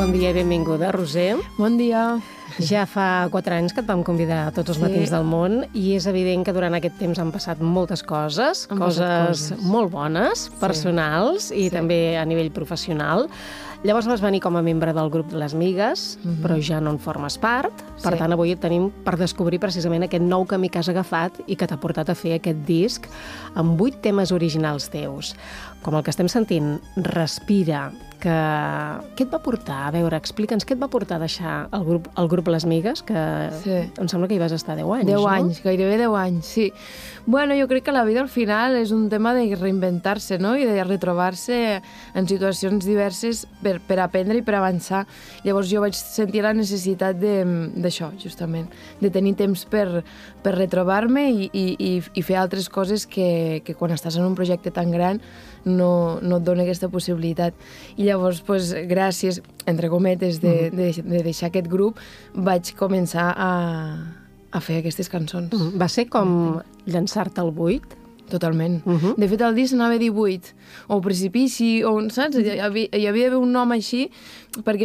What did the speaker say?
Bon dia i benvinguda, Roser. Bon dia. Ja fa 4 anys que et vam convidar a Tots els matins del món i és evident que durant aquest temps han passat moltes coses, coses molt bones, personals i també a nivell professional. Llavors vas venir com a membre del grup de Les Migues, però ja no en formes part. Per tant, avui et tenim per descobrir precisament aquest nou camí que has agafat i que t'ha portat a fer aquest disc amb 8 temes originals teus. Com el que estem sentint, Respira, que... Què et va portar? A veure, explica'ns què et va portar a deixar el grup Les Migues, que em sembla que hi vas estar 10 anys, 10 anys, gairebé 10 anys, sí. Bueno, jo crec que la vida al final és un tema de reinventar-se, no?, i de retrobar-se en situacions diverses per aprendre i per avançar. Llavors jo vaig sentir la necessitat d'això, justament, de tenir temps per retrobar-me i fer altres coses que quan estàs en un projecte tan gran no et dona aquesta possibilitat. I llavors, gràcies, entre cometes, de deixar aquest grup, vaig començar a fer aquestes cançons. Va ser com llançar-te al buit? Totalment. De fet, el disc anava a dir buit, o precipici, o, saps? Hi havia d'haver un nom així, perquè